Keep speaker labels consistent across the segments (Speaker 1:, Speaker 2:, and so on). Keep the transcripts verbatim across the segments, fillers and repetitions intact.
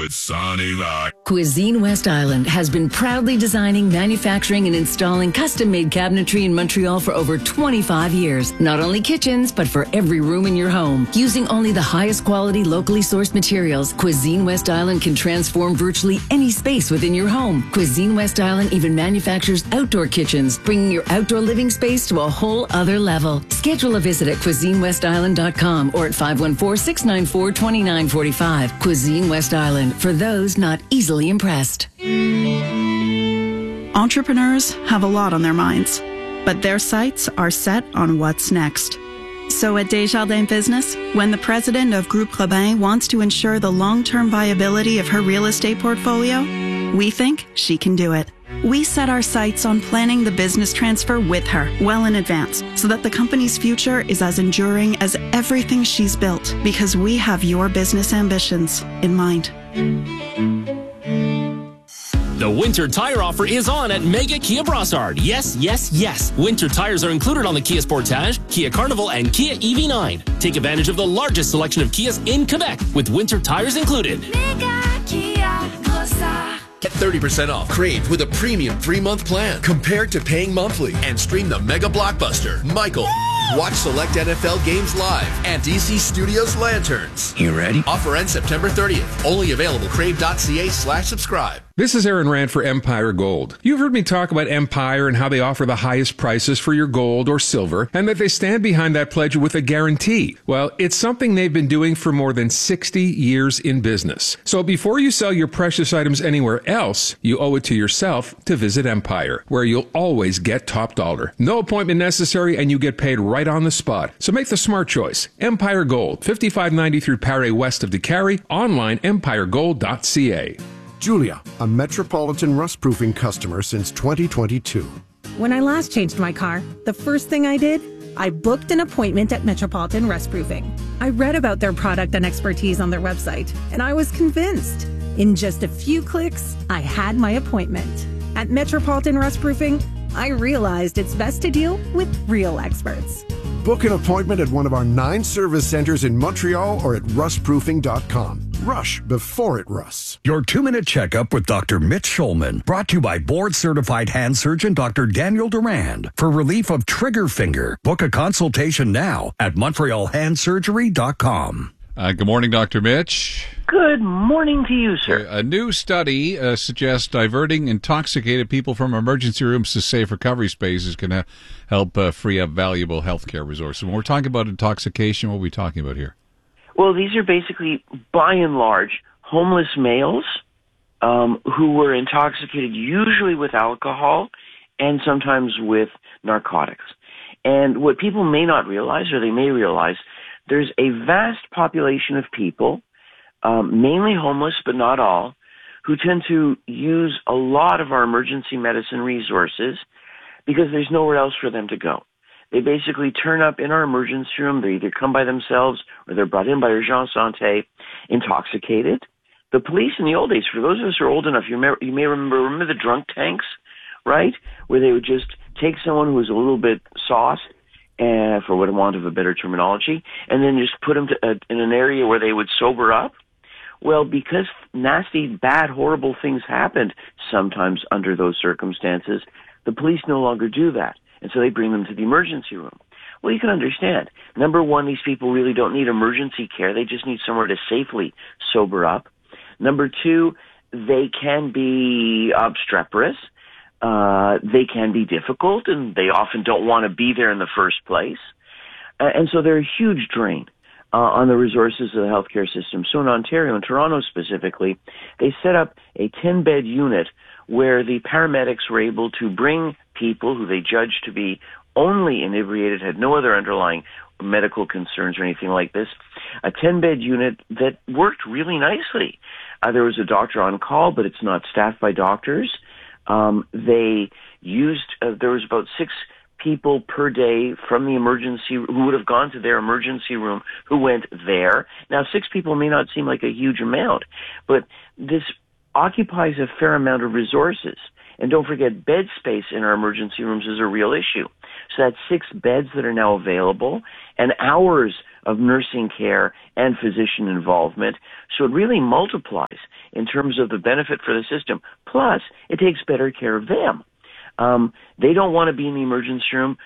Speaker 1: with Sonny Rock.
Speaker 2: Cuisine West Island has been proudly designing, manufacturing, and installing custom-made cabinetry in Montreal for over twenty-five years. Not only kitchens, but for every room in your home. Using only the highest quality, locally sourced materials, Cuisine West Island can transform virtually any space within your home. Cuisine West Island even manufactures outdoor kitchens, bringing your outdoor living space to a whole other level. Schedule a visit at cuisine west island dot com or at five one four, six nine four, two nine four five. Cuisine West Island, for those not easily impressed.
Speaker 3: Entrepreneurs have a lot on their minds, but their sights are set on what's next. So at Desjardins Business, when the president of Groupe Robin wants to ensure the long-term viability of her real estate portfolio, we think she can do it. We set our sights on planning the business transfer with her well in advance so that the company's future is as enduring as everything she's built, because we have your business ambitions in mind.
Speaker 4: The winter tire offer is on at Mega Kia Brossard. Yes, yes, yes. Winter tires are included on the Kia Sportage, Kia Carnival, and Kia E V nine. Take advantage of the largest selection of Kias in Quebec with winter tires included.
Speaker 5: Mega Kia Brossard.
Speaker 6: Get thirty percent off Crave with a premium three-month plan compared to paying monthly, and stream the mega blockbuster, Michael. Watch select N F L games live and D C Studios Lanterns.
Speaker 7: You ready?
Speaker 6: Offer ends September thirtieth. Only available crave.ca slash subscribe.
Speaker 8: This is Aaron Rand for Empire Gold. You've heard me talk about Empire and how they offer the highest prices for your gold or silver, and that they stand behind that pledge with a guarantee. Well, it's something they've been doing for more than sixty years in business. So before you sell your precious items anywhere else, you owe it to yourself to visit Empire, where you'll always get top dollar. No appointment necessary, and you get paid right on the spot. So make the smart choice. Empire Gold, fifty-five ninety-three Paré west of DeCarry, online empire gold dot c a.
Speaker 9: Julia, a Metropolitan rust-proofing customer since twenty twenty-two.
Speaker 10: When I last changed my car, the first thing I did, I booked an appointment at Metropolitan Rust-Proofing. I read about their product and expertise on their website, and I was convinced. In just a few clicks, I had my appointment. At Metropolitan Rust-Proofing, I realized it's best to deal with real experts.
Speaker 9: Book an appointment at one of our nine service centers in Montreal or at rust proofing dot com. Rush before it rusts.
Speaker 11: Your two-minute checkup with Doctor Mitch Schulman, brought to you by board-certified hand surgeon Doctor Daniel Durand for relief of trigger finger. Book a consultation now at montreal hand surgery dot com.
Speaker 12: Uh, good morning, Doctor Mitch.
Speaker 13: Good morning to you, sir.
Speaker 12: A new study uh, suggests diverting intoxicated people from emergency rooms to safe recovery spaces can uh, help uh, free up valuable healthcare resources. When we're talking about intoxication, what are we talking about here?
Speaker 13: Well, these are basically, by and large, homeless males um, who were intoxicated, usually with alcohol and sometimes with narcotics. And what people may not realize, or they may realize, there's a vast population of people, um, mainly homeless but not all, who tend to use a lot of our emergency medicine resources because there's nowhere else for them to go. They basically turn up in our emergency room. They either come by themselves or they're brought in by Urgence Santé, intoxicated. The police in the old days, for those of us who are old enough, you may, you may remember, remember the drunk tanks, right? Where they would just take someone who was a little bit sauced, uh, for what want of a better terminology, and then just put them to, uh, in an area where they would sober up. Well, because nasty, bad, horrible things happened sometimes under those circumstances, the police no longer do that. And so they bring them to the emergency room. Well, you can understand. Number one, these people really don't need emergency care. They just need somewhere to safely sober up. Number two, they can be obstreperous. Uh, they can be difficult, and they often don't want to be there in the first place. Uh, and so they're a huge drain uh, on the resources of the healthcare system. So in Ontario, in Toronto specifically, they set up a ten-bed unit where the paramedics were able to bring people who they judged to be only inebriated, had no other underlying medical concerns or anything like this, a ten-bed unit that worked really nicely. Uh, there was a doctor on call, but it's not staffed by doctors. Um, they used, uh, there was about six people per day from the emergency, who would have gone to their emergency room, who went there. Now, six people may not seem like a huge amount, but this occupies a fair amount of resources. And don't forget, bed space in our emergency rooms is a real issue. So that's six beds that are now available and hours of nursing care and physician involvement. So it really multiplies in terms of the benefit for the system. Plus, it takes better care of them. Um, they don't want to be in the emergency room.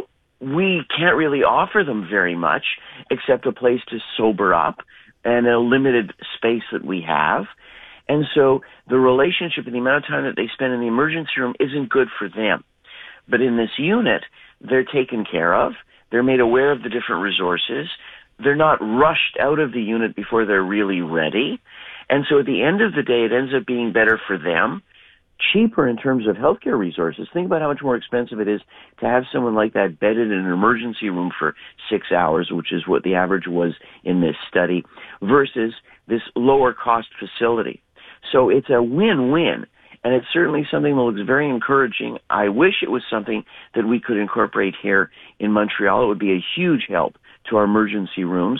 Speaker 13: We can't really offer them very much except a place to sober up and a limited space that we have. And so the relationship and the amount of time that they spend in the emergency room isn't good for them. But in this unit, they're taken care of. They're made aware of the different resources. They're not rushed out of the unit before they're really ready. And so at the end of the day, it ends up being better for them, cheaper in terms of healthcare resources. Think about how much more expensive it is to have someone like that bedded in an emergency room for six hours, which is what the average was in this study, versus this lower cost facility. So it's a win-win, and it's certainly something that looks very encouraging. I wish it was something that we could incorporate here in Montreal. It would be a huge help to our emergency rooms.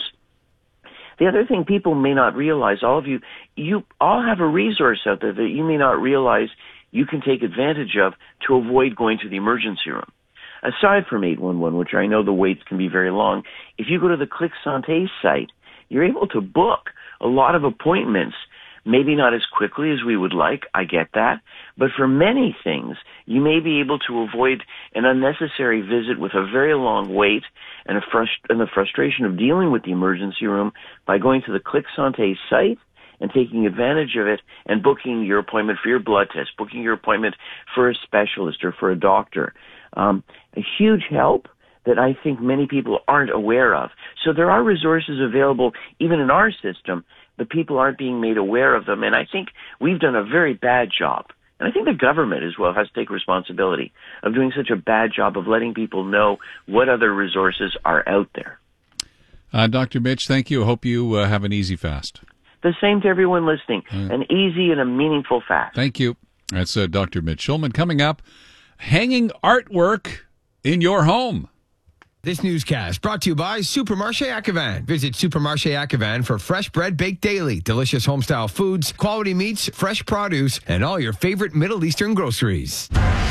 Speaker 13: The other thing people may not realize, all of you, you all have a resource out there that you may not realize you can take advantage of to avoid going to the emergency room. Aside from eight one one, which I know the waits can be very long, if you go to the Click Santé site, you're able to book a lot of appointments. Maybe not as quickly as we would like, I get that, but for many things, you may be able to avoid an unnecessary visit with a very long wait and, a frust- and the frustration of dealing with the emergency room by going to the Click Santé site and taking advantage of it and booking your appointment for your blood test, booking your appointment for a specialist or for a doctor. Um, a huge help that I think many people aren't aware of. So there are resources available even in our system, but people aren't being made aware of them. And I think we've done a very bad job. And I think the government as well has to take responsibility of doing such a bad job of letting people know what other resources are out there.
Speaker 12: Uh, Doctor Mitch, thank you. I hope you uh, have an easy fast.
Speaker 13: The same to everyone listening.
Speaker 12: Uh,
Speaker 13: an easy and a meaningful fast.
Speaker 12: Thank you. That's uh, Doctor Mitch Schulman. Coming up, hanging artwork in your home.
Speaker 1: This newscast brought to you by Supermarché Ackevan. Visit Supermarché Ackevan for fresh bread baked daily, delicious homestyle foods, quality meats, fresh produce, and all your favorite Middle Eastern groceries.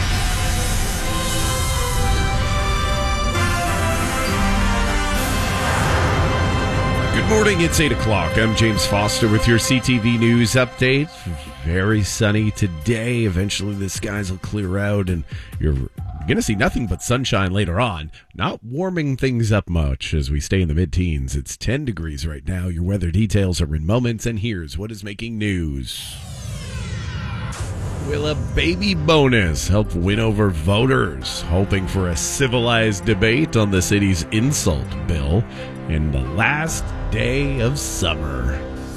Speaker 7: Good morning, it's eight o'clock. I'm James Foster with your C T V News update. Very sunny today. Eventually the skies will clear out and you're going to see nothing but sunshine later on. Not warming things up much as we stay in the mid-teens. It's ten degrees right now. Your weather details are in moments, and here's what is making news. Will a baby bonus help win over voters, hoping for a civilized debate on the city's insult bill in the last day of summer?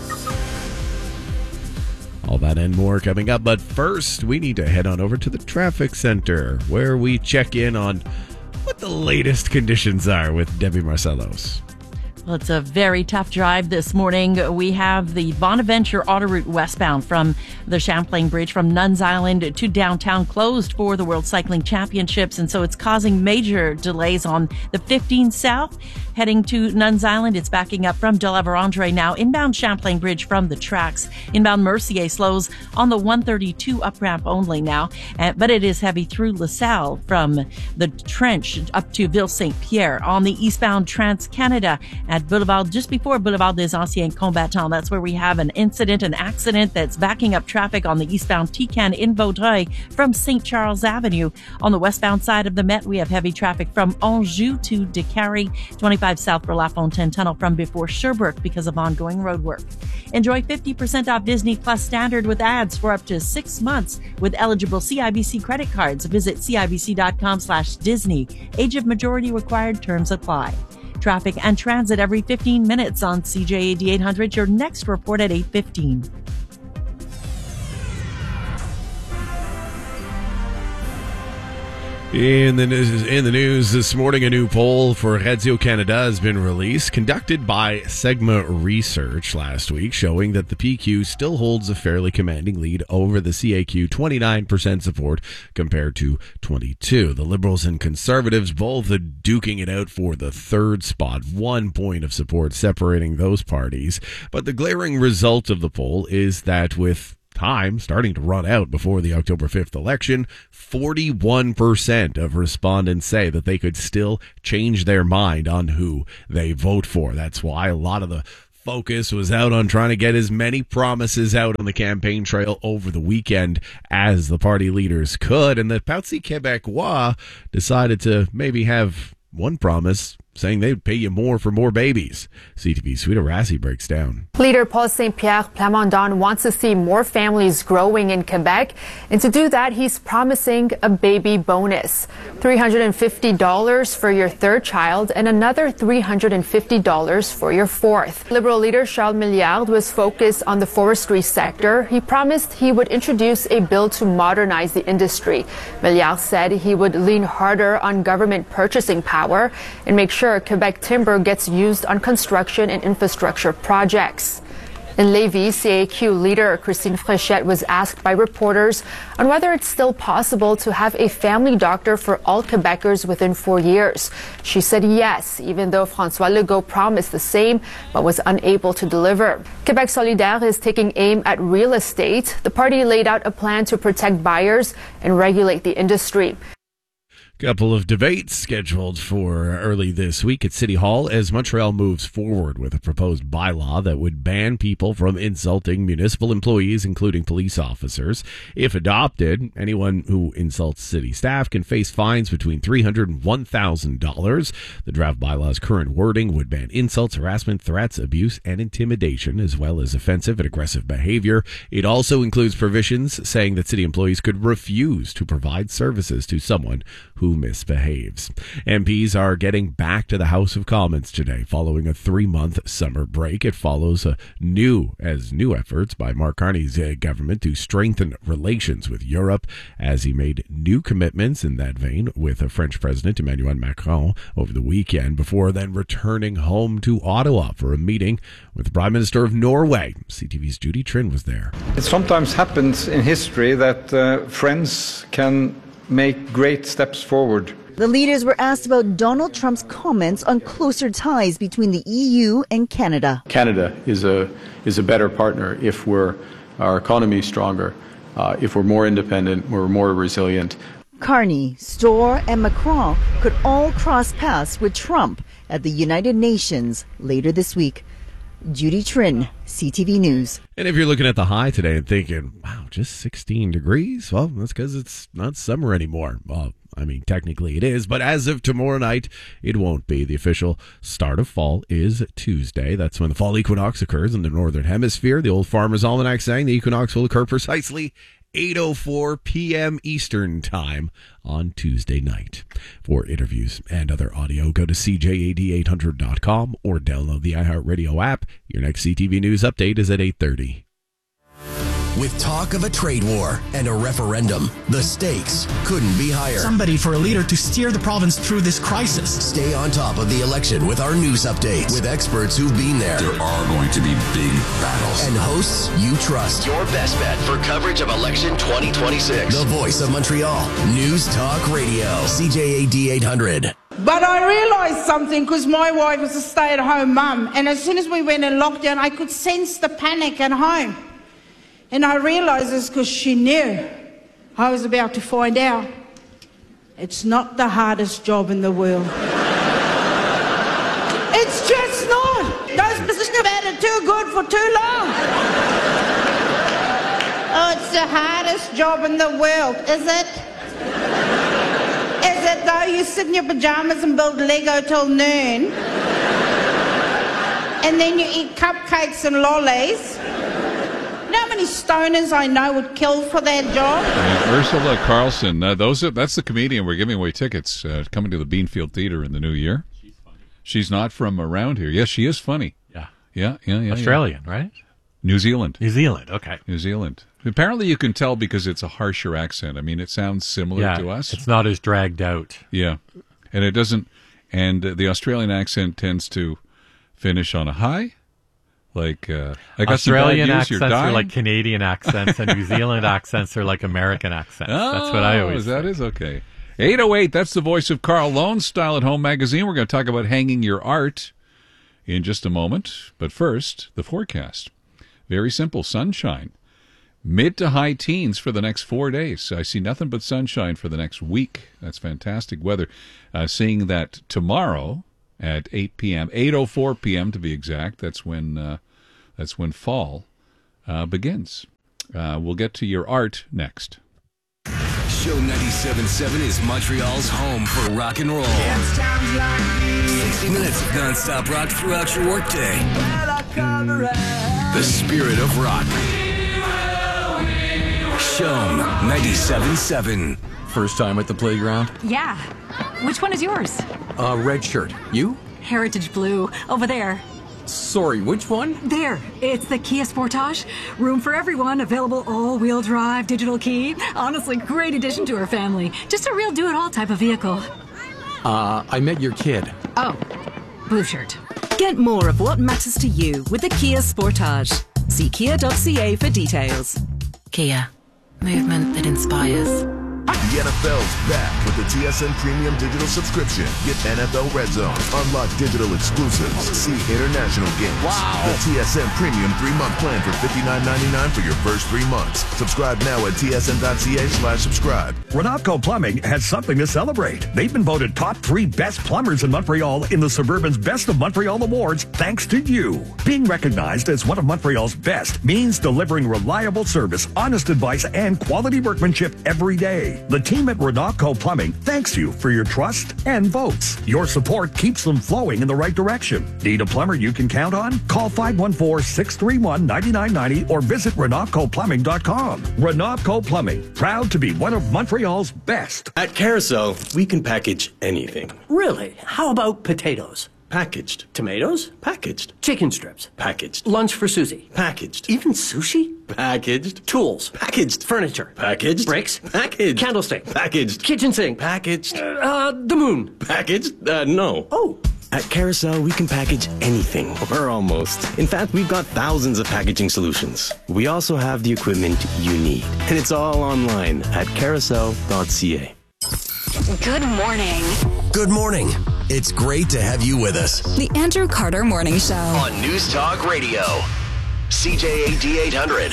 Speaker 7: All that and more coming up, but first we need to head on over to the traffic center where we check in on what the latest conditions are with Debbie Marcellos.
Speaker 14: Well, it's a very tough drive this morning. We have the Bonaventure Autoroute westbound from the Champlain Bridge from Nuns Island to downtown closed for the World Cycling Championships, and so it's causing major delays on the fifteen South. Heading to Nuns Island, it's backing up from De La Vérendrye now. Inbound Champlain Bridge from the tracks. Inbound Mercier slows on the one thirty-two up ramp only now, uh, but it is heavy through LaSalle from the Trench up to Ville Saint Pierre. On the eastbound Trans-Canada at Boulevard, just before Boulevard des Anciens Combattants, that's where we have an incident, an accident that's backing up traffic on the eastbound Tican in Vaudreuil from Saint Charles Avenue. On the westbound side of the Met, we have heavy traffic from Anjou to Décarie, twenty-five south for La Fontaine Tunnel from before Sherbrooke because of ongoing road work. Enjoy fifty percent off Disney Plus Standard with ads for up to six months with eligible C I B C credit cards. Visit cibc.com slash Disney. Age of majority required. Terms apply. Traffic and transit every fifteen minutes on C J A D eight hundred. Your next report at eight fifteen.
Speaker 7: In the news, in the news this morning, a new poll for Radio-Canada has been released, conducted by Segma Research last week, showing that the P Q still holds a fairly commanding lead over the C A Q, twenty-nine percent support compared to twenty-two. The Liberals and Conservatives both are duking it out for the third spot, one point of support separating those parties. But the glaring result of the poll is that with time starting to run out before the October fifth election, forty-one percent of respondents say that they could still change their mind on who they vote for. That's why a lot of the focus was out on trying to get as many promises out on the campaign trail over the weekend as the party leaders could, and the Parti Québécois decided to maybe have one promise saying they'd pay you more for more babies. C T V's Sweeta Rassi breaks down.
Speaker 15: Leader Paul Saint Pierre Plamondon wants to see more families growing in Quebec, and to do that, he's promising a baby bonus. three hundred fifty dollars for your third child and another three hundred fifty dollars for your fourth. Liberal leader Charles Milliard was focused on the forestry sector. He promised he would introduce a bill to modernize the industry. Milliard said he would lean harder on government purchasing power and make sure Quebec timber gets used on construction and infrastructure projects. In Lévis, C A Q leader Christine Fréchette was asked by reporters on whether it's still possible to have a family doctor for all Quebecers within four years. She said yes, even though François Legault promised the same but was unable to deliver. Québec Solidaire is taking aim at real estate. The party laid out a plan to protect buyers and regulate the industry.
Speaker 7: Couple of debates scheduled for early this week at City Hall as Montreal moves forward with a proposed bylaw that would ban people from insulting municipal employees, including police officers. If adopted, anyone who insults city staff can face fines between three hundred dollars and one thousand dollars. The draft bylaw's current wording would ban insults, harassment, threats, abuse, and intimidation, as well as offensive and aggressive behavior. It also includes provisions saying that city employees could refuse to provide services to someone who misbehaves. M Ps are getting back to the House of Commons today following a three-month summer break. It follows a new as new efforts by Mark Carney's uh, government to strengthen relations with Europe as he made new commitments in that vein with a French President Emmanuel Macron over the weekend before then returning home to Ottawa for a meeting with the Prime Minister of Norway. C T V's Judy Trin was there.
Speaker 16: It sometimes happens in history that uh, friends can make great steps forward.
Speaker 17: The leaders were asked about Donald Trump's comments on closer ties between the E U and Canada.
Speaker 18: Canada is a is a better partner if we're our economy is stronger, uh, if we're more independent, we're more resilient.
Speaker 17: Carney, Storr, and Macron could all cross paths with Trump at the United Nations later this week. Judy Trin, C T V News.
Speaker 7: And if you're looking at the high today and thinking, wow, just sixteen degrees, well, that's because it's not summer anymore. Well, I mean, technically it is, but as of tomorrow night, it won't be. The official start of fall is Tuesday. That's when the fall equinox occurs in the northern hemisphere. The old Farmer's Almanac saying the equinox will occur precisely eight oh four p.m. Eastern Time on Tuesday night. For interviews and other audio, go to c j a d eight hundred dot com or download the iHeartRadio app. Your next C T V News update is at eight thirty.
Speaker 19: With talk of a trade war and a referendum, the stakes couldn't be higher.
Speaker 20: Somebody for a leader to steer the province through this crisis.
Speaker 19: Stay on top of the election with our news updates with experts who've been there.
Speaker 21: There are going to be big battles.
Speaker 19: And hosts you trust. Your best bet for coverage of election twenty twenty-six. The voice of Montreal. News Talk Radio. C J A D eight hundred.
Speaker 22: But I realised something because my wife was a stay-at-home mum, and as soon as we went in lockdown, I could sense the panic at home. And I realised it's because she knew I was about to find out. It's not the hardest job in the world. It's just not. Those positions have had it too good for too long. Oh, it's the hardest job in the world, is it? Is it though? You sit in your pyjamas and build Lego till noon. And then you eat cupcakes and lollies. You know how many stoners I know would kill for that job?
Speaker 12: Uh, Ursula Carlson, uh, those are, that's the comedian we're giving away tickets uh, coming to the Beanfield Theatre in the new year. She's funny. She's not from around here. Yes, she is funny.
Speaker 23: Yeah.
Speaker 12: Yeah, yeah, yeah.
Speaker 23: Australian,
Speaker 12: yeah.
Speaker 23: right?
Speaker 12: New Zealand.
Speaker 23: New Zealand, okay.
Speaker 12: New Zealand. Apparently you can tell because it's a harsher accent. I mean, it sounds similar
Speaker 23: yeah,
Speaker 12: to us.
Speaker 23: It's not as dragged out.
Speaker 12: Yeah. And it doesn't, and uh, the Australian accent tends to finish on a high. Like, uh, I got
Speaker 23: Australian
Speaker 12: some bad news,
Speaker 23: accents
Speaker 12: you're dying.
Speaker 23: are like Canadian accents, and New Zealand accents are like American accents.
Speaker 12: Oh,
Speaker 23: that's what I always
Speaker 12: that
Speaker 23: think.
Speaker 12: is okay. eight oh eight, that's the voice of Carl Lone, Style at Home magazine. We're going to talk about hanging your art in just a moment. But first, the forecast. Very simple, sunshine. Mid to high teens for the next four days. I see nothing but sunshine for the next week. That's fantastic weather. Uh, seeing that tomorrow at eight p.m., eight oh four p.m. to be exact, that's when uh, that's when fall uh, begins. Uh, we'll get to your art next.
Speaker 19: Show ninety-seven point seven is Montreal's home for rock and roll. sixty minutes of non-stop rock throughout your workday. The spirit of rock. Show ninety-seven point seven.
Speaker 2: First time at the playground?
Speaker 3: Yeah. Which one is yours?
Speaker 2: Uh, red shirt. You?
Speaker 3: Heritage Blue. Over there.
Speaker 2: Sorry, which one?
Speaker 3: There. It's the Kia Sportage. Room for everyone. Available all-wheel drive, digital key. Honestly, great addition to our family. Just a real do-it-all type of vehicle.
Speaker 2: Uh, I met your kid.
Speaker 3: Oh. Blue shirt.
Speaker 4: Get more of what matters to you with the Kia Sportage. See kia dot c a for details.
Speaker 24: Kia. Movement that inspires.
Speaker 25: The N F L's back with the T S N Premium Digital Subscription. Get N F L Red Zone, unlock digital exclusives, see international games. Wow. The T S N Premium three-month plan for fifty-nine ninety-nine for your first three months. Subscribe now at T S N dot C A slash subscribe.
Speaker 11: Renatco Plumbing has something to celebrate. They've been voted top three best plumbers in Montreal in the Suburban's Best of Montreal Awards thanks to you. Being recognized as one of Montreal's best means delivering reliable service, honest advice, and quality workmanship every day. The team at Renatco Plumbing thanks you for your trust and votes. Your support keeps them flowing in the right direction. Need a plumber you can count on? Call five one four, six three one, nine nine nine zero or visit Renatco Plumbing dot com. Renatco Plumbing, proud to be one of Montreal's best.
Speaker 26: At Carousel, we can package anything.
Speaker 27: Really? How about potatoes?
Speaker 26: Packaged.
Speaker 27: Tomatoes?
Speaker 26: Packaged.
Speaker 27: Chicken strips?
Speaker 26: Packaged.
Speaker 27: Lunch for Susie?
Speaker 26: Packaged.
Speaker 27: Even sushi?
Speaker 26: Packaged.
Speaker 27: Tools?
Speaker 26: Packaged.
Speaker 27: Furniture?
Speaker 26: Packaged.
Speaker 27: Bricks?
Speaker 26: Packaged.
Speaker 27: Candlestick?
Speaker 26: Packaged.
Speaker 27: Kitchen sink?
Speaker 26: Packaged.
Speaker 27: Uh, the moon?
Speaker 26: Packaged? Uh, no.
Speaker 27: Oh.
Speaker 26: At Carousel, we can package anything, or almost. In fact, we've got thousands of packaging solutions. We also have the equipment you need. And it's all online at carousel dot c a.
Speaker 28: Good morning.
Speaker 19: Good morning. It's great to have you with us.
Speaker 28: The Andrew Carter Morning Show.
Speaker 19: On News Talk Radio. C J A D eight hundred.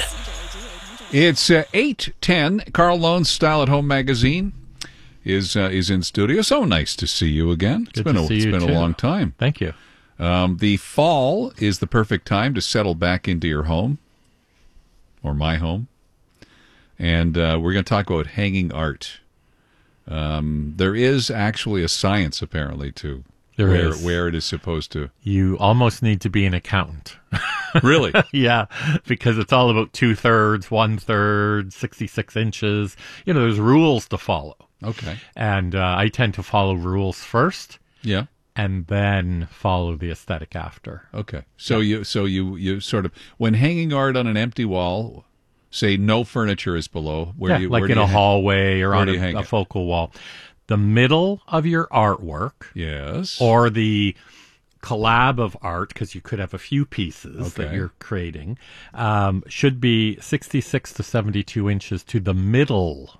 Speaker 12: It's uh, eight ten. Carl Lone's Style at Home magazine is uh, is in studio. So nice to see you again. It's
Speaker 23: Good
Speaker 12: been
Speaker 23: to
Speaker 12: a,
Speaker 23: see
Speaker 12: it's
Speaker 23: you
Speaker 12: been
Speaker 23: too.
Speaker 12: a long time.
Speaker 23: Thank you.
Speaker 12: Um, the fall is the perfect time to settle back into your home, or my home, and uh, we're going to talk about hanging art. Um, there is actually a science, apparently, to
Speaker 23: There
Speaker 12: where,
Speaker 23: is.
Speaker 12: where it is supposed to.
Speaker 23: You almost need to be an accountant.
Speaker 12: Really?
Speaker 23: Yeah, because it's all about two thirds, one third, sixty-six inches. You know, there's rules to follow.
Speaker 12: Okay.
Speaker 23: And uh, I tend to follow rules first.
Speaker 12: Yeah.
Speaker 23: And then follow the aesthetic after.
Speaker 12: Okay. So you so you you sort of when hanging art on an empty wall, say no furniture is below. Where
Speaker 23: yeah,
Speaker 12: do you,
Speaker 23: like
Speaker 12: where
Speaker 23: in
Speaker 12: do you
Speaker 23: a
Speaker 12: hang-
Speaker 23: hallway or
Speaker 12: where
Speaker 23: on
Speaker 12: do you
Speaker 23: a,
Speaker 12: hang
Speaker 23: a
Speaker 12: it?
Speaker 23: focal wall. The middle of your artwork.
Speaker 12: Yes.
Speaker 23: Or the collab of art, because you could have a few pieces that
Speaker 12: Okay.
Speaker 23: you're creating, um, should be sixty-six to seventy-two inches to the middle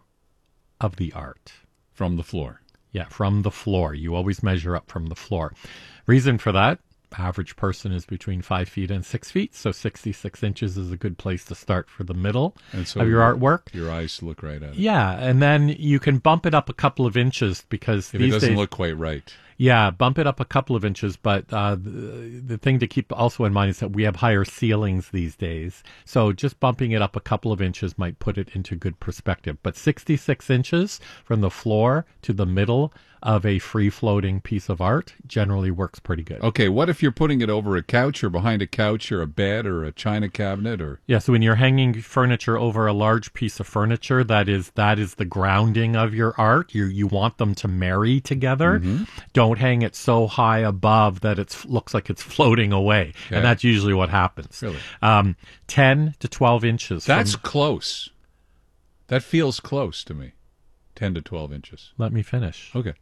Speaker 23: of the art.
Speaker 12: From the floor.
Speaker 23: Yeah, from the floor. You always measure up from the floor. Reason for that, average person is between five feet and six feet, so sixty-six inches is a good place to start for the middle
Speaker 12: And so
Speaker 23: of your artwork.
Speaker 12: Your eyes look right at it.
Speaker 23: Yeah, and then you can bump it up a couple of inches because
Speaker 12: If
Speaker 23: these
Speaker 12: it doesn't
Speaker 23: days,
Speaker 12: look quite right.
Speaker 23: yeah, bump it up a couple of inches, but uh, the, the thing to keep also in mind is that we have higher ceilings these days, so just bumping it up a couple of inches might put it into good perspective. But sixty-six inches from the floor to the middle of a free-floating piece of art generally works pretty good.
Speaker 12: Okay, what if you're putting it over a couch or behind a couch or a bed or a china cabinet or
Speaker 23: Yeah, so when you're hanging furniture over a large piece of furniture, that is that is the grounding of your art. You you want them to marry together.
Speaker 12: Mhm.
Speaker 23: Don't hang it so high above that it looks like it's floating away,
Speaker 12: Okay.
Speaker 23: and that's usually what happens.
Speaker 12: Really?
Speaker 23: Um, ten to twelve inches.
Speaker 12: That's
Speaker 23: from-
Speaker 12: close. That feels close to me. ten to twelve inches.
Speaker 23: Let me finish.
Speaker 12: Okay.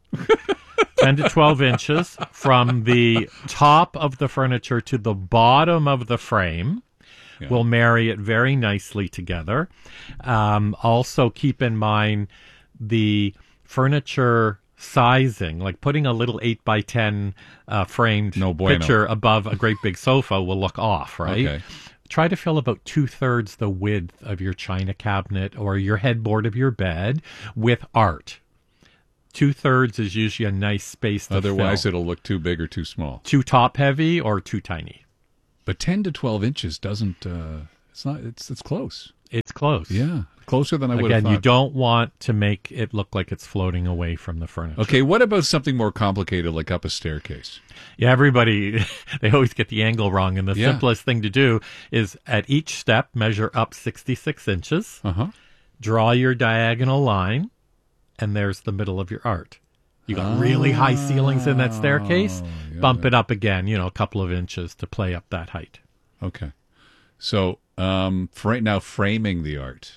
Speaker 23: ten to twelve inches from the top of the furniture to the bottom of the frame.
Speaker 12: Yeah.
Speaker 23: Will marry it very nicely together. Um, also, keep in mind the furniture sizing, like putting a little eight by ten uh, framed
Speaker 12: No bueno.
Speaker 23: picture above a great big sofa will look off, right?
Speaker 12: Okay.
Speaker 23: try to fill about two-thirds the width of your china cabinet or your headboard of your bed with art. Two-thirds is usually a nice space to
Speaker 12: Otherwise,
Speaker 23: fill.
Speaker 12: it'll look too big or too small.
Speaker 23: Too top-heavy or too tiny.
Speaker 12: But ten to twelve inches doesn't, uh, it's not, it's it's close.
Speaker 23: It's close.
Speaker 12: Yeah, closer than I would have
Speaker 23: Again,
Speaker 12: thought.
Speaker 23: you don't want to make it look like it's floating away from the furniture.
Speaker 12: Okay, what about something more complicated, like up a staircase?
Speaker 23: Yeah, everybody, they always get the angle wrong. And the
Speaker 12: Yeah.
Speaker 23: simplest thing to do is at each step, measure up sixty-six inches,
Speaker 12: uh-huh.
Speaker 23: draw your diagonal line, and there's the middle of your art. You got really high ceilings in that staircase,
Speaker 12: yeah,
Speaker 23: bump
Speaker 12: yeah.
Speaker 23: it up again, you know, a couple of inches to play up that height.
Speaker 12: Okay. So, um, for right now, framing the art.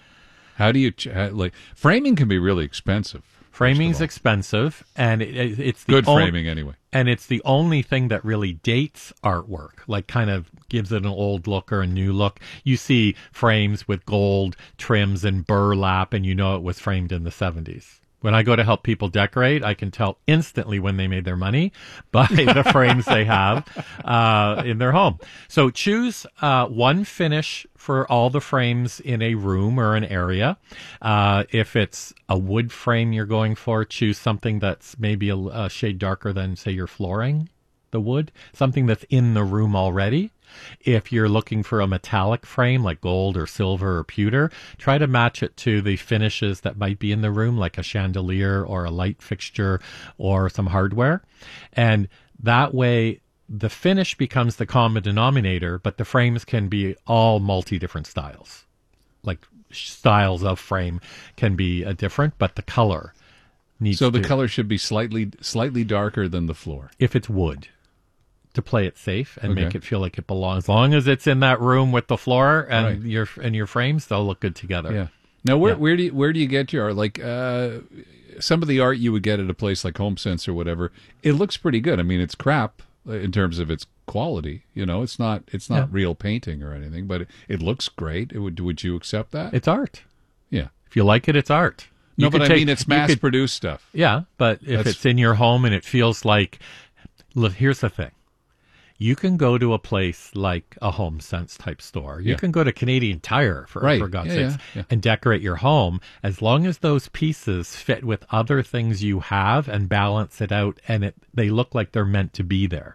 Speaker 12: How do you, ch- how, like, framing can be really expensive.
Speaker 23: Framing's expensive, and it, it, it's the
Speaker 12: Good
Speaker 23: on-
Speaker 12: framing, anyway.
Speaker 23: And it's the only thing that really dates artwork, like kind of gives it an old look or a new look. You see frames with gold trims and burlap, and you know it was framed in the seventies. When I go to help people decorate, I can tell instantly when they made their money by the frames they have uh, in their home. So choose uh, one finish for all the frames in a room or an area. Uh, if it's a wood frame you're going for, choose something that's maybe a, a shade darker than, say, your flooring, the wood, something that's in the room already. If you're looking for a metallic frame like gold or silver or pewter, try to match it to the finishes that might be in the room, like a chandelier or a light fixture or some hardware. And that way, the finish becomes the common denominator, but the frames can be all multi-different styles. Like styles of frame can be uh, different, but the color needs
Speaker 12: So the
Speaker 23: to,
Speaker 12: color should be slightly slightly darker than the floor.
Speaker 23: if it's wood, to play it safe and
Speaker 12: Okay.
Speaker 23: make it feel like it belongs. As long as it's in that room with the floor and
Speaker 12: Right.
Speaker 23: your and your frames, they'll look good together.
Speaker 12: Yeah. Now, where
Speaker 23: Yeah.
Speaker 12: where do you, where do you get your art? Like uh, some of the art you would get at a place like HomeSense or whatever, it looks pretty good. I mean, it's crap in terms of its quality. You know, it's not it's not
Speaker 23: Yeah.
Speaker 12: real painting or anything, but it, it looks great. It would would you accept that?
Speaker 23: It's art.
Speaker 12: Yeah.
Speaker 23: If you like it, it's art.
Speaker 12: No,
Speaker 23: You
Speaker 12: but
Speaker 23: could
Speaker 12: I
Speaker 23: take-
Speaker 12: mean, it's
Speaker 23: you could-
Speaker 12: mass-produced stuff.
Speaker 23: Yeah, but if
Speaker 12: That's-
Speaker 23: it's in your home and it feels like, look, here's the thing. You can go to a place like a HomeSense type store. You
Speaker 12: Yeah.
Speaker 23: can go to Canadian Tire, for,
Speaker 12: Right.
Speaker 23: for God's
Speaker 12: Yeah,
Speaker 23: sakes,
Speaker 12: yeah, yeah.
Speaker 23: and decorate your home. As long as those pieces fit with other things you have and balance it out, and it, they look like they're meant to be there.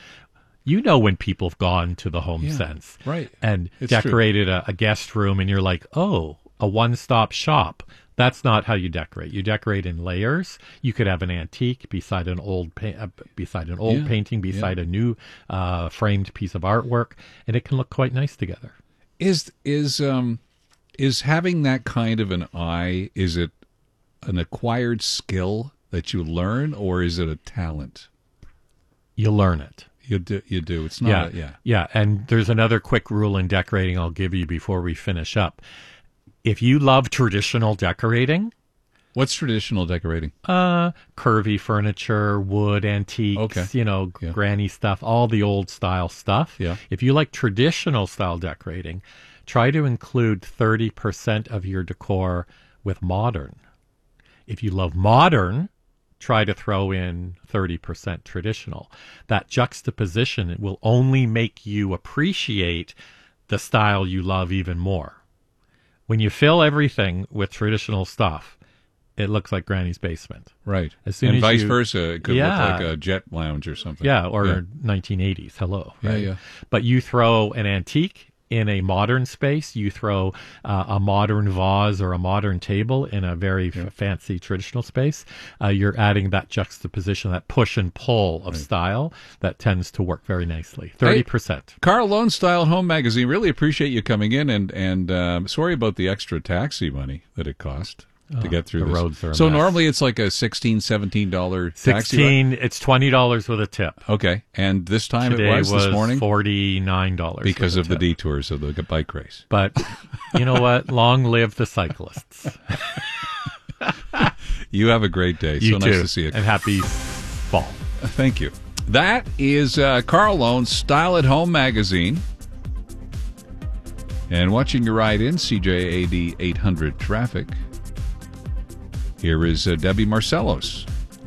Speaker 23: You know when people have gone to the HomeSense
Speaker 12: right.
Speaker 23: and
Speaker 12: It's true.
Speaker 23: decorated a, a guest room, and you're like, oh, a one-stop shop. That's not how you decorate. You decorate in layers. You could have an antique beside an old pa- uh, beside an old
Speaker 12: Yeah,
Speaker 23: painting, beside
Speaker 12: yeah.
Speaker 23: a new uh, framed piece of artwork, and it can look quite nice together.
Speaker 12: Is is um is having that kind of an eye, is it an acquired skill that you learn, or is it a talent?
Speaker 23: You learn it.
Speaker 12: You do. You do. It's not.
Speaker 23: Yeah,
Speaker 12: A, yeah.
Speaker 23: yeah. And there's another quick rule in decorating I'll give you before we finish up. If you love traditional decorating,
Speaker 12: What's traditional decorating?
Speaker 23: uh, curvy furniture, wood, antiques,
Speaker 12: Okay.
Speaker 23: you know,
Speaker 12: Yeah.
Speaker 23: granny stuff, all the old style stuff.
Speaker 12: Yeah.
Speaker 23: If you like traditional style decorating, try to include thirty percent of your decor with modern. If you love modern, try to throw in thirty percent traditional. That juxtaposition will only make you appreciate the style you love even more. When you fill everything with traditional stuff, it looks like Granny's basement.
Speaker 12: Right.
Speaker 23: As soon
Speaker 12: and
Speaker 23: as
Speaker 12: vice
Speaker 23: you-
Speaker 12: versa. It could
Speaker 23: Yeah.
Speaker 12: look like a jet lounge or something.
Speaker 23: Yeah, or
Speaker 12: yeah.
Speaker 23: nineteen eighties. Hello.
Speaker 12: Yeah,
Speaker 23: Right?
Speaker 12: yeah.
Speaker 23: But you throw an antique in a modern space, you throw uh, a modern vase or a modern table in a very f- fancy traditional space, uh, you're adding that juxtaposition, that push and pull of style that tends to work very nicely. thirty percent.
Speaker 12: Carl Lone Style at Home Magazine. Really appreciate you coming in, and and um, sorry about the extra taxi money that it cost to
Speaker 23: Oh,
Speaker 12: get through
Speaker 23: the
Speaker 12: this.
Speaker 23: roads are a
Speaker 12: so
Speaker 23: mess.
Speaker 12: normally it's like a sixteen, seventeen dollar taxi ride.
Speaker 23: sixteen, it's twenty dollars with a tip.
Speaker 12: Okay, and this time
Speaker 23: Today
Speaker 12: it was, this morning
Speaker 23: forty-nine dollars
Speaker 12: because
Speaker 23: with
Speaker 12: of
Speaker 23: a
Speaker 12: the
Speaker 23: tip.
Speaker 12: detours of the bike race.
Speaker 23: But you know what? Long live the cyclists.
Speaker 12: You have a great day.
Speaker 23: You
Speaker 12: so
Speaker 23: too.
Speaker 12: nice to see you.
Speaker 23: And happy fall.
Speaker 12: Thank you. That is uh, Carl Lone, Style at Home Magazine. And watching your ride in, C J A D eight hundred traffic. Here is uh, Debbie Marcellos.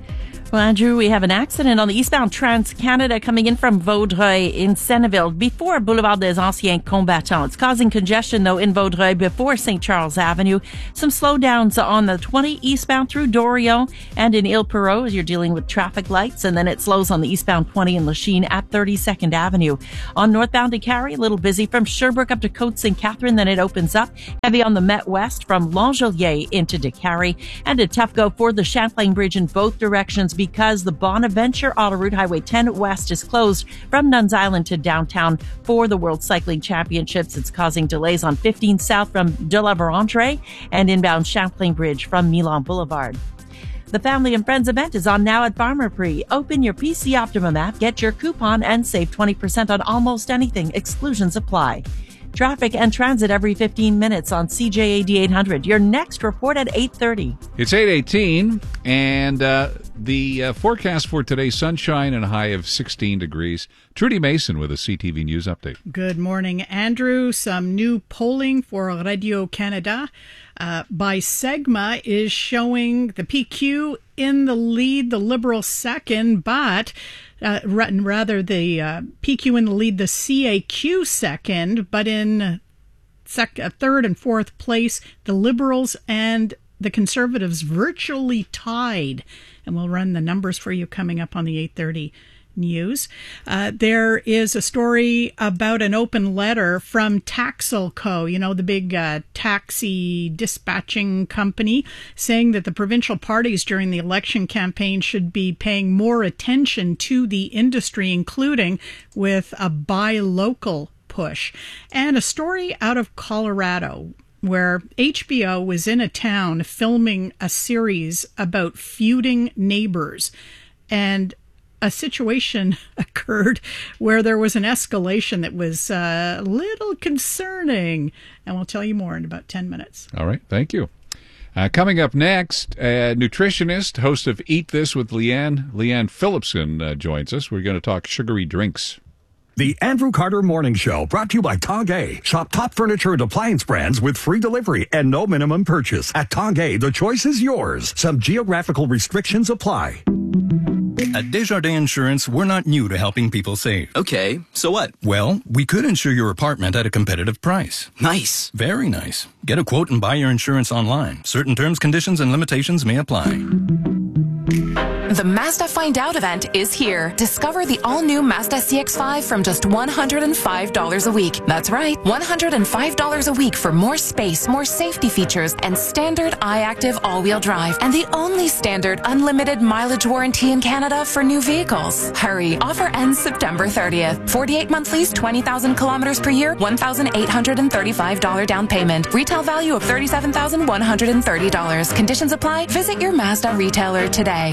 Speaker 1: Well, Andrew, we have an accident on the eastbound Trans-Canada coming in from Vaudreuil in Senneville before Boulevard des Anciens Combattants. It's causing congestion, though, in Vaudreuil before Saint Charles Avenue. Some slowdowns on the twenty eastbound through Dorion and in Ile-Perrot as you're dealing with traffic lights. And then it slows on the eastbound twenty in Lachine at thirty-second Avenue. On northbound to Carrie, a little busy from Sherbrooke up to Côte Saint Catherine. Then it opens up. Heavy on the Met West from Langelier into DeCarry. And a tough go for the Champlain Bridge in both directions, because the Bonaventure Autoroute Highway ten West is closed from Nuns Island to downtown for the World Cycling Championships. It's causing delays on fifteen South from De La Vérendrye and inbound Champlain Bridge from Milan Boulevard. The Family and Friends event is on now at Pharmaprix. Open your P C Optimum app, get your coupon, and save twenty percent on almost anything. Exclusions apply. Traffic and transit every fifteen minutes on C J A D eight hundred. Your next report at eight thirty.
Speaker 12: It's eight eighteen, and uh, the uh, forecast for today, sunshine and a high of sixteen degrees. Trudy Mason with a C T V News update.
Speaker 5: Good morning, Andrew. Some new polling for Radio-Canada uh, by Segma is showing the P Q in the lead, the Liberal second, but Uh, rather the uh, P Q in the lead, the C A Q second, but in sec- uh, third and fourth place, the Liberals and the Conservatives virtually tied. And we'll run the numbers for you coming up on the eight thirty news. Uh, there is a story about an open letter from Taxilco, you know, the big uh, taxi dispatching company, saying that the provincial parties during the election campaign should be paying more attention to the industry, including with a buy local push. And a story out of Colorado, where H B O was in a town filming a series about feuding neighbors, and a situation occurred where there was an escalation that was uh, a little concerning. And we'll tell you more in about ten minutes.
Speaker 12: All right. Thank you. Uh, coming up next, a nutritionist, host of Eat This with Leanne, Leanne Phillipson uh, joins us. We're going to talk sugary drinks.
Speaker 11: The Andrew Carter Morning Show, brought to you by Tongue. Shop top furniture and appliance brands with free delivery and no minimum purchase. At Tongue, the choice is yours. Some geographical restrictions apply.
Speaker 6: At Desjardins Insurance, we're not new to helping people save.
Speaker 8: Okay, so what?
Speaker 6: Well, we could insure your apartment at a competitive price.
Speaker 8: Nice.
Speaker 6: Very nice. Get a quote and buy your insurance online. Certain terms, conditions, and limitations may apply.
Speaker 28: The Mazda Find Out event is here. Discover the all-new Mazda C X five from just one hundred five dollars a week. That's right, one hundred five dollars a week for more space, more safety features, and standard iActive all-wheel drive. And the only standard unlimited mileage warranty in Canada for new vehicles. Hurry, offer ends September thirtieth. forty-eight month lease, twenty thousand kilometers per year, one thousand eight hundred thirty-five dollars down payment. Retail value of thirty-seven thousand one hundred thirty dollars. Conditions apply. Visit your Mazda retailer today.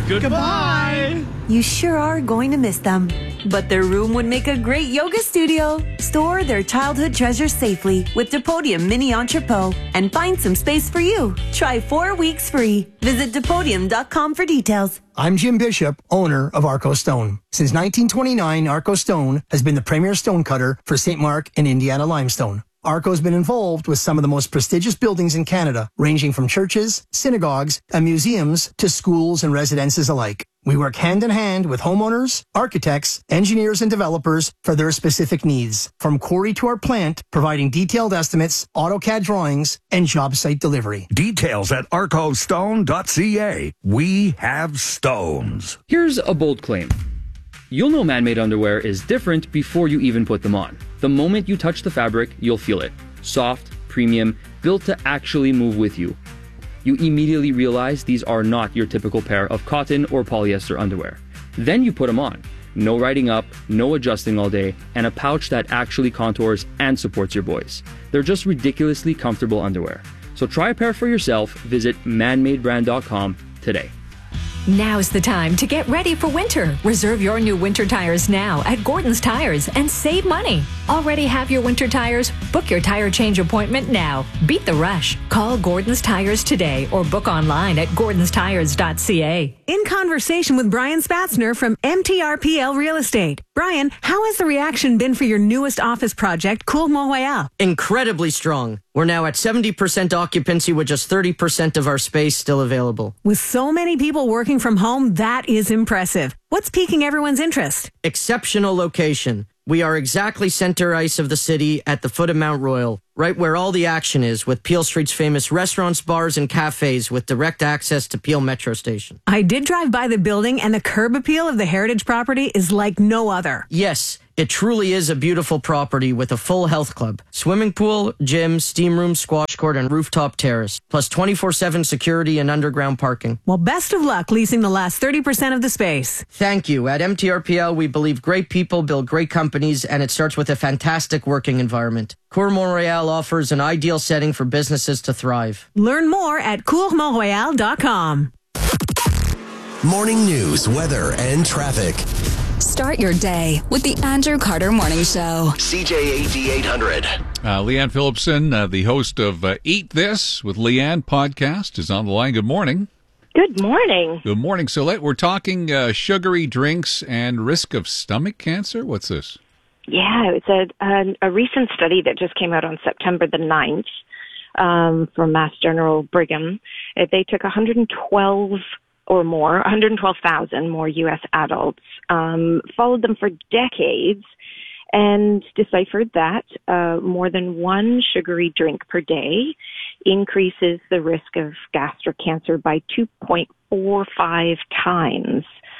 Speaker 5: Goodbye.
Speaker 9: You sure are going to miss them. But their room would make a great yoga studio. Store their childhood treasures safely with Depodium Mini Entrepot and find some space for you. Try four weeks free. Visit Depodium dot com for details.
Speaker 10: I'm Jim Bishop, owner of Arco Stone. Since nineteen twenty-nine, Arco Stone has been the premier stone cutter for Saint Mark and Indiana limestone. Arco's been involved with some of the most prestigious buildings in Canada, ranging from churches, synagogues, and museums to schools and residences alike. We work hand in hand with homeowners, architects, engineers, and developers for their specific needs, from quarry to our plant, providing detailed estimates, AutoCAD drawings, and job site delivery.
Speaker 11: Details at arco stone dot c a. We have stones.
Speaker 13: Here's a bold claim. You'll know man-made underwear is different before you even put them on. The moment you touch the fabric, you'll feel it. Soft, premium, built to actually move with you. You immediately realize these are not your typical pair of cotton or polyester underwear. Then you put them on. No riding up, no adjusting all day, and a pouch that actually contours and supports your boys. They're just ridiculously comfortable underwear. So try a pair for yourself. Visit man made brand dot com today.
Speaker 14: Now's the time to get ready for winter. Reserve your new winter tires now at Gordon's Tires and save money. Already have your winter tires? Book your tire change appointment now. Beat the rush. Call Gordon's Tires today or book online at gordons tires dot c a.
Speaker 7: in conversation with Brian Spatzner from M T R P L Real Estate. Brian, how has the reaction been for your newest office project, Cour Mont-Royal?
Speaker 8: Incredibly strong. We're now at seventy percent occupancy with just thirty percent of our space still available.
Speaker 7: With so many people working from home, that is impressive. What's piquing everyone's interest?
Speaker 8: Exceptional location. We are exactly center ice of the city at the foot of Mount Royal, right where all the action is, with Peel Street's famous restaurants, bars, and cafes with direct access to Peel Metro Station.
Speaker 7: I did drive by the building, and the curb appeal of the heritage property is like no other.
Speaker 8: Yes, it truly is a beautiful property with a full health club, swimming pool, gym, steam room, squash court, and rooftop terrace, plus twenty-four seven security and underground parking.
Speaker 7: Well, best of luck leasing the last thirty percent of the space.
Speaker 8: Thank you. At M T R P L, we believe great people build great companies, and it starts with a fantastic working environment. Cour Mont-Royal offers an ideal setting for businesses to thrive.
Speaker 7: Learn more at cour mont royal dot com.
Speaker 19: Morning news, weather, and traffic.
Speaker 15: Start your day with the Andrew Carter Morning Show.
Speaker 19: C J A D eight hundred.
Speaker 12: Uh, Leanne Phillipson, uh, the host of uh, Eat This with Leanne podcast, is on the line. Good morning.
Speaker 16: Good morning.
Speaker 12: Good morning. So let, we're talking uh, sugary drinks and risk of stomach cancer. What's this?
Speaker 16: Yeah, it's a, a, a recent study that just came out on September the ninth um, from Mass General Brigham. Uh, They took one hundred twelve or more, one hundred twelve thousand more U S adults, um, followed them for decades, and deciphered that uh, more than one sugary drink per day increases the risk of gastric cancer by two point four five times,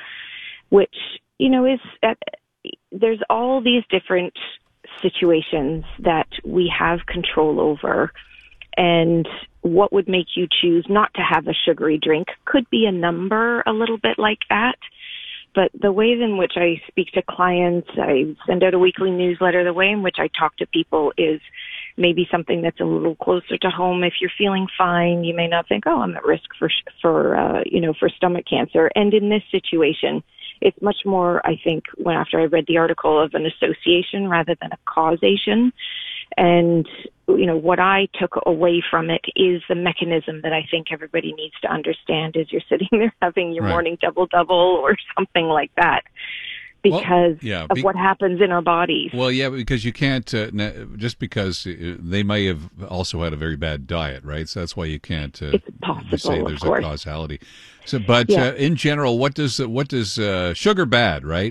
Speaker 16: which, you know, is, uh, there's all these different situations that we have control over, and what would make you choose not to have a sugary drink could be a number a little bit like that. But the way in which I speak to clients, I send out a weekly newsletter, the way in which I talk to people is maybe something that's a little closer to home. If you're feeling fine, you may not think, oh, I'm at risk for, for uh, you know, for stomach cancer. And in this situation, it's much more, I think, when after I read the article, of an association rather than a causation. And, you know, what I took away from it is the mechanism that I think everybody needs to understand as you're sitting there having your
Speaker 12: Right.
Speaker 16: morning double-double or something like that, because
Speaker 12: Well, yeah,
Speaker 16: of
Speaker 12: be-
Speaker 16: what happens in our bodies.
Speaker 12: Well, yeah, because you can't, uh, ne- just because uh, they may have also had a very bad diet, right? So that's why you can't uh,
Speaker 16: It's possible,
Speaker 12: say
Speaker 16: of
Speaker 12: there's a
Speaker 16: course.
Speaker 12: causality. So, but
Speaker 16: Yeah.
Speaker 12: uh, in general, what does what does uh, sugar bad, right?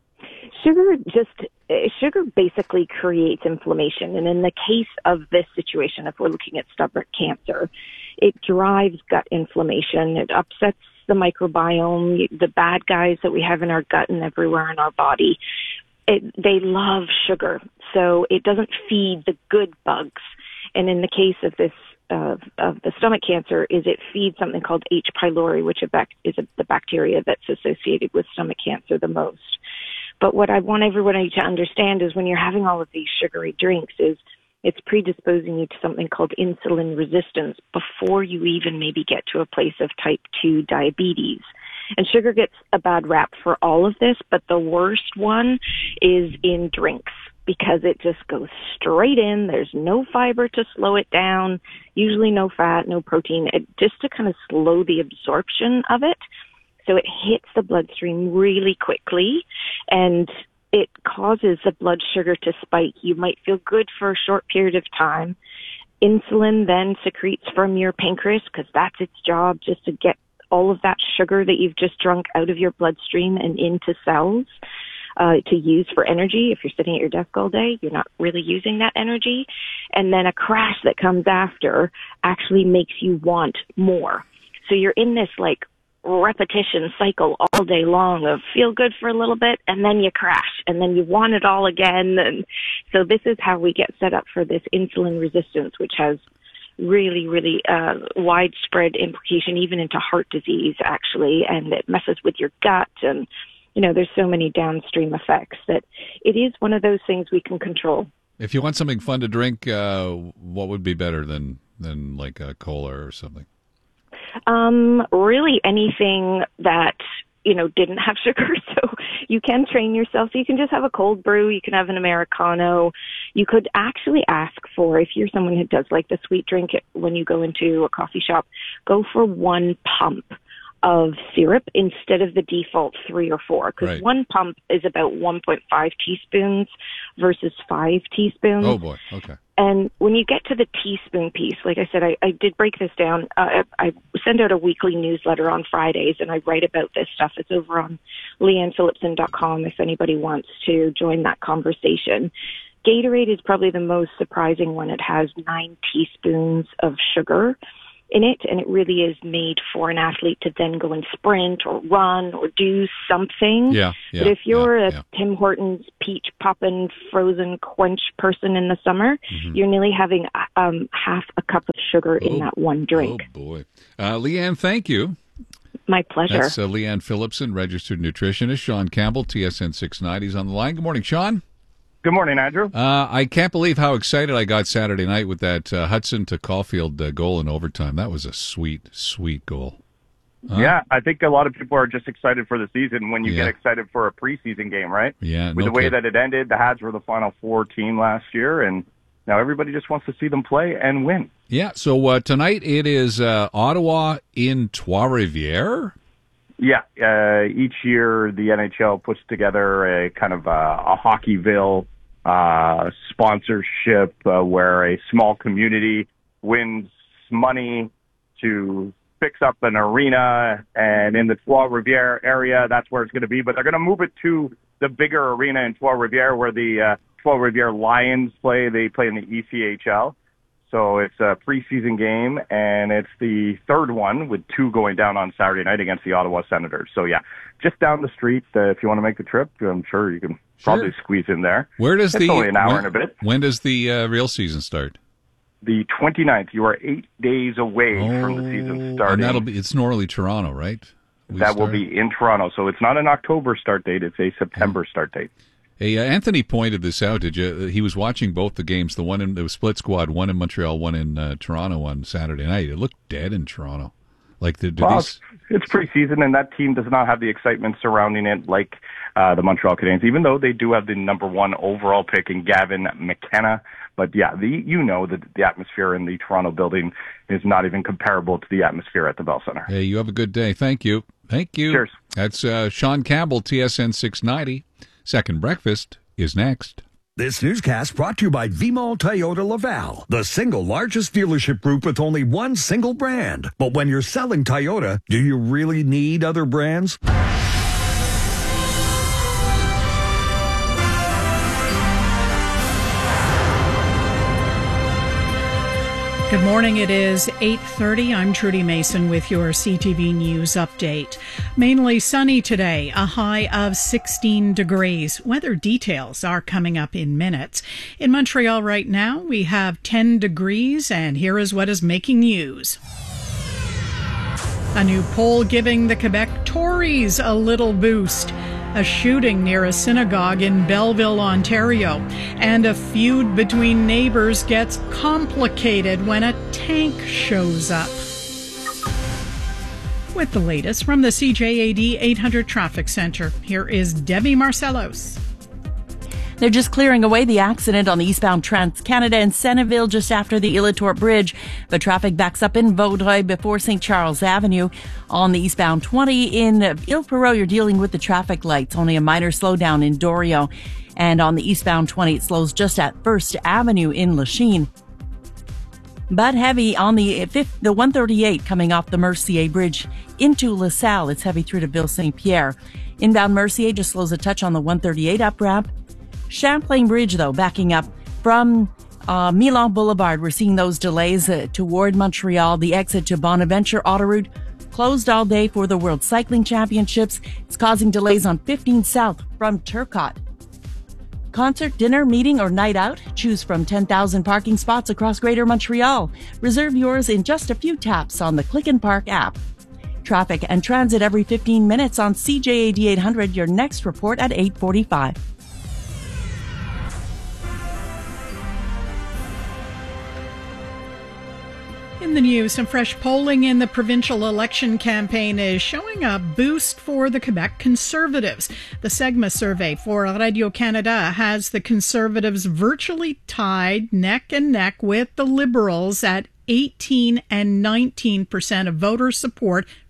Speaker 16: Sugar just, uh, sugar basically creates inflammation. And in the case of this situation, if we're looking at stomach cancer, it drives gut inflammation. It upsets the microbiome, the bad guys that we have in our gut and everywhere in our body. It, they love sugar, so it doesn't feed the good bugs. And in the case of this, of, of the stomach cancer, is it feeds something called H. pylori, which is a, the bacteria that's associated with stomach cancer the most. But what I want everybody to understand is when you're having all of these sugary drinks is it's predisposing you to something called insulin resistance before you even maybe get to a place of type two diabetes. And sugar gets a bad rap for all of this, but the worst one is in drinks because it just goes straight in. There's no fiber to slow it down, usually no fat, no protein, it, just to kind of slow the absorption of it. So it hits the bloodstream really quickly, and it causes the blood sugar to spike. You might feel good for a short period of time. Insulin then secretes from your pancreas because that's its job, just to get all of that sugar that you've just drunk out of your bloodstream and into cells uh, to use for energy. If you're sitting at your desk all day, you're not really using that energy. And then a crash that comes after actually makes you want more. So you're in this like repetition cycle all day long of feel good for a little bit and then you crash and then you want it all again. And so this is how we get set up for this insulin resistance, which has really, really uh, widespread implication even into heart disease, actually, and it messes with your gut. And, you know, there's so many downstream effects that it is one of those things we can control.
Speaker 12: If you want something fun to drink, uh, what would be better than, than like a cola or something?
Speaker 16: Um, really anything that, you know, didn't have sugar. So you can train yourself. So you can just have a cold brew. You can have an Americano. You could actually ask for, if you're someone who does like the sweet drink when you go into a coffee shop, go for one pump of syrup instead of the default three or four, because
Speaker 12: Right.
Speaker 16: one pump is about one point five teaspoons versus five teaspoons.
Speaker 12: Oh boy. Okay.
Speaker 16: And when you get to the teaspoon piece, like I said, I, I did break this down. Uh, I, I send out a weekly newsletter on Fridays, and I write about this stuff. It's over on leanne phillipson dot com if anybody wants to join that conversation. Gatorade is probably the most surprising one. It has nine teaspoons of sugar in it, and it really is made for an athlete to then go and sprint or run or do something.
Speaker 12: Yeah, yeah,
Speaker 16: but if you're
Speaker 12: yeah,
Speaker 16: a
Speaker 12: yeah.
Speaker 16: Tim Hortons peach poppin' frozen quench person in the summer,
Speaker 12: Mm-hmm.
Speaker 16: you're nearly having um, half a cup of sugar in that one drink.
Speaker 12: Oh boy. Uh, Leanne, thank you.
Speaker 16: My pleasure.
Speaker 12: That's uh, Leanne Phillipson, registered nutritionist. Sean Campbell, T S N six ninety, is on the line. Good morning, Sean.
Speaker 2: Good morning, Andrew.
Speaker 12: Uh, I can't believe how excited I got Saturday night with that uh, Hudson to Caulfield uh, goal in overtime. That was a sweet, sweet goal. Huh?
Speaker 2: Yeah, I think a lot of people are just excited for the season when you
Speaker 12: Yeah.
Speaker 2: get excited for a preseason game, right?
Speaker 12: Yeah,
Speaker 2: With
Speaker 12: no
Speaker 2: the way
Speaker 12: kid.
Speaker 2: that it ended, the Habs were the Final Four team last year, and now everybody just wants to see them play and win.
Speaker 12: Yeah, so uh, tonight it is uh, Ottawa in Trois-Rivières.
Speaker 2: Yeah, uh, each year the N H L puts together a kind of a, a Hockeyville uh, sponsorship uh, where a small community wins money to fix up an arena, and in the Trois-Rivières area, that's where it's going to be. But they're going to move it to the bigger arena in Trois-Rivières where the uh, Trois-Rivières Lions play. They play in the E C H L. So it's a preseason game, and it's the third one with two going down on Saturday night against the Ottawa Senators. So, yeah, just down the street, uh, if you want to make the trip, I'm sure you can probably squeeze in there.
Speaker 12: Where does
Speaker 2: it's
Speaker 12: the
Speaker 2: only an hour
Speaker 12: when,
Speaker 2: and a bit.
Speaker 12: When does the uh, real season start?
Speaker 2: The twenty-ninth. You are eight days away from the season starting.
Speaker 12: And that'll be it's normally Toronto, right? We
Speaker 2: that will
Speaker 12: start?
Speaker 2: be in Toronto. So it's not an October start date. It's a September start date.
Speaker 12: Hey, uh, Anthony pointed this out. Did you? He was watching both the games. The one in the split squad, one in Montreal, one in uh, Toronto on Saturday night. It looked dead in Toronto. Like the did
Speaker 2: Well,
Speaker 12: these...
Speaker 2: it's, it's preseason, and that team does not have the excitement surrounding it like uh, the Montreal Canadiens, even though they do have the number one overall pick in Gavin McKenna. But yeah, the you know that the atmosphere in the Toronto building is not even comparable to the atmosphere at the Bell Center.
Speaker 12: Hey, you have a good day. Thank you. Thank you.
Speaker 2: Cheers.
Speaker 12: That's uh, Sean Campbell, T S N six ninety. Second breakfast is next.
Speaker 11: This newscast brought to you by V-Mall Toyota Laval, the single largest dealership group with only one single brand. But when you're selling Toyota, do you really need other brands?
Speaker 5: Good morning. It is eight thirty. I'm Trudy Mason with your C T V News update. Mainly sunny today, a high of sixteen degrees. Weather details are coming up in minutes. In Montreal right now, we have ten degrees, and here is what is making news. A new poll giving the Quebec Tories a little boost. A shooting near a synagogue in Belleville, Ontario. And a feud between neighbors gets complicated when a tank shows up. With the latest from the C J A D eight hundred Traffic Center, here is Debbie Marcellos.
Speaker 1: They're just clearing away the accident on the eastbound Trans-Canada in Senneville just after the Illitor Bridge. The traffic backs up in Vaudreuil before Saint Charles Avenue. On the eastbound twenty in Ile-Perrot, you're dealing with the traffic lights. Only a minor slowdown in Dorio. And on the eastbound twenty, it slows just at First Avenue in Lachine. But heavy on the fifth, the one thirty-eight coming off the Mercier Bridge into LaSalle. It's heavy through to Ville-Saint-Pierre. Inbound Mercier just slows a touch on the one thirty-eight up ramp. Champlain Bridge, though, backing up from uh, Milan Boulevard. We're seeing those delays uh, toward Montreal. The exit to Bonaventure Autoroute closed all day for the World Cycling Championships. It's causing delays on fifteen South from Turcotte. Concert, dinner, meeting, or night out? Choose from ten thousand parking spots across Greater Montreal. Reserve yours in just a few taps on the Click and Park app. Traffic and transit every fifteen minutes on C J A D eight hundred. Your next report at eight forty-five.
Speaker 5: In the news, some fresh polling in the provincial election campaign is showing a boost for the Quebec Conservatives. The SEGMA survey for Radio-Canada has the Conservatives virtually tied neck and neck with the Liberals at eighteen and nineteen percent of voter support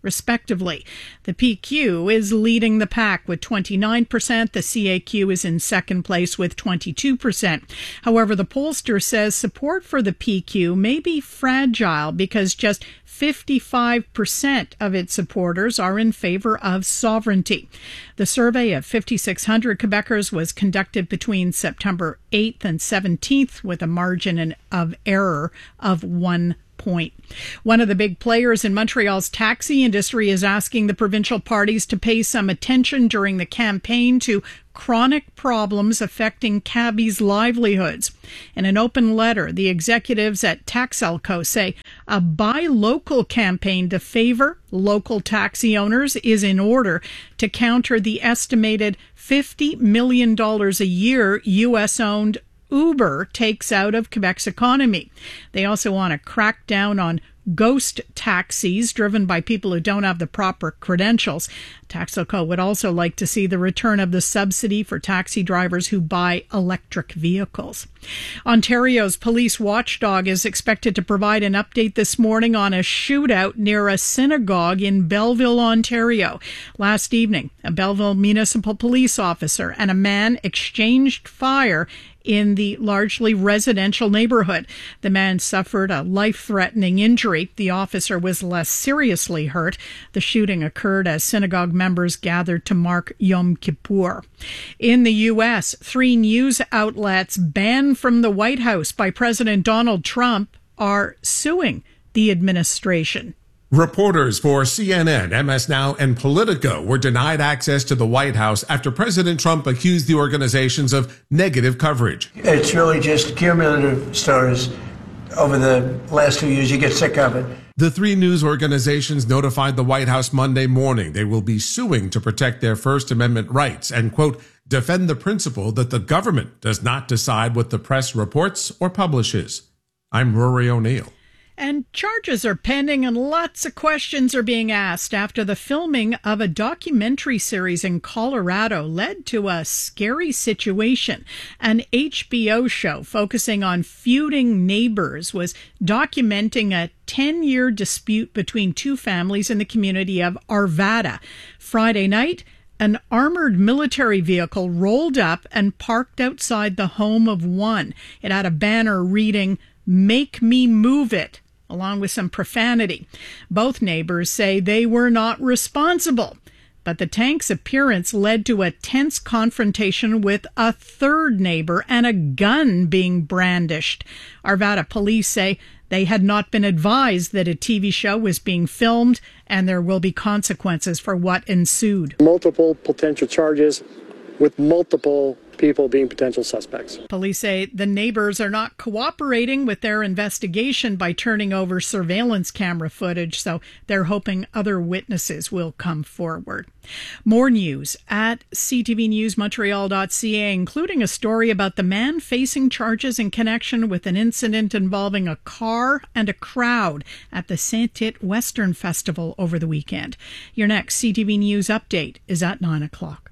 Speaker 5: respectively. The P Q is leading the pack with twenty-nine percent. The C A Q is in second place with twenty-two percent. However, the pollster says support for the P Q may be fragile because just fifty-five percent of its supporters are in favor of sovereignty. The survey of fifty-six hundred Quebecers was conducted between September eighth and seventeenth with a margin of error of one point. One of the big players in Montreal's taxi industry is asking the provincial parties to pay some attention during the campaign to chronic problems affecting cabbies' livelihoods. In an open letter, the executives at Taxelco say a buy local campaign to favor local taxi owners is in order to counter the estimated fifty million dollars a year U S-owned Uber takes out of Quebec's economy. They also want to crack down on ghost taxis driven by people who don't have the proper credentials. Taxelco would also like to see the return of the subsidy for taxi drivers who buy electric vehicles. Ontario's police watchdog is expected to provide an update this morning on a shootout near a synagogue in Belleville, Ontario. Last evening, a Belleville municipal police officer and a man exchanged fire in the largely residential neighborhood. The man suffered a life-threatening injury. The officer was less seriously hurt. The shooting occurred as synagogue members gathered to mark Yom Kippur. In the U S, three news outlets banned from the White House by President Donald Trump are suing the administration.
Speaker 3: Reporters for C N N, M S Now, and Politico were denied access to the White House after President Trump accused the organizations of negative coverage.
Speaker 4: It's really just cumulative stories over the last few years. You get sick of it.
Speaker 3: The three news organizations notified the White House Monday morning they will be suing to protect their First Amendment rights and, quote, defend the principle that the government does not decide what the press reports or publishes. I'm Rory O'Neill.
Speaker 5: And charges are pending and lots of questions are being asked after the filming of a documentary series in Colorado led to a scary situation. An H B O show focusing on feuding neighbors was documenting a ten-year dispute between two families in the community of Arvada. Friday night, an armored military vehicle rolled up and parked outside the home of one. It had a banner reading, "Make me move it," along with some profanity. Both neighbors say they were not responsible, but the tank's appearance led to a tense confrontation with a third neighbor and a gun being brandished. Arvada police say they had not been advised that a T V show was being filmed and there will be consequences for what ensued.
Speaker 17: Multiple potential charges with multiple people being potential suspects.
Speaker 5: Police say the neighbors are not cooperating with their investigation by turning over surveillance camera footage, so they're hoping other witnesses will come forward. More news at c t v news montreal dot c a, including a story about the man facing charges in connection with an incident involving a car and a crowd at the Saint-Tite Western Festival over the weekend. Your next C T V News update is at nine o'clock.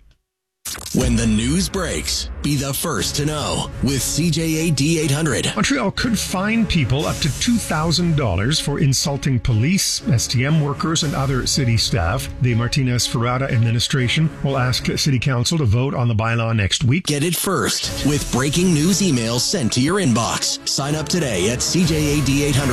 Speaker 19: When the news breaks, be the first to know with C J A D eight hundred.
Speaker 18: Montreal could fine people up to two thousand dollars for insulting police, S T M workers, and other city staff. The Martinez-Ferrada administration will ask City Council to vote on the bylaw next week.
Speaker 19: Get it first with breaking news emails sent to your inbox. Sign up today at C J A D eight hundred.